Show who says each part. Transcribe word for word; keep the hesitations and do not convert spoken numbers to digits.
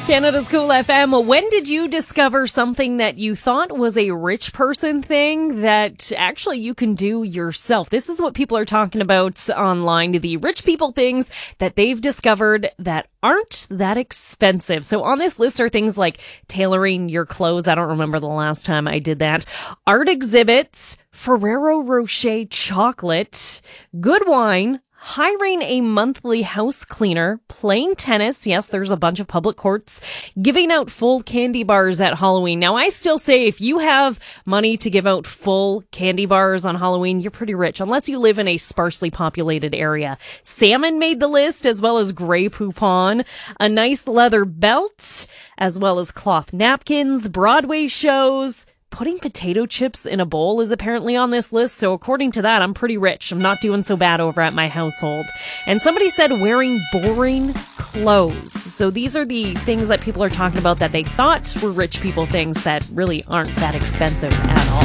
Speaker 1: Canada's Cool F M. When did you discover something that you thought was a rich person thing that actually you can do yourself? This is what people are talking about online, the rich people things that they've discovered that aren't that expensive. So on this list are things like tailoring your clothes. I don't remember the last time I did that. Art exhibits, Ferrero Rocher chocolate, good wine, hiring a monthly house cleaner, playing tennis. Yes, there's a bunch of public courts, giving out full candy bars at Halloween. Now, I still say if you have money to give out full candy bars on Halloween, you're pretty rich, unless you live in a sparsely populated area. Salmon made the list, as well as Grey Poupon, a nice leather belt, as well as cloth napkins, Broadway shows. Putting potato chips in a bowl is apparently on this list, so according to that, I'm pretty rich. I'm not doing so bad over at my household. And somebody said wearing boring clothes. So these are the things that people are talking about that they thought were rich people things that really aren't that expensive at all.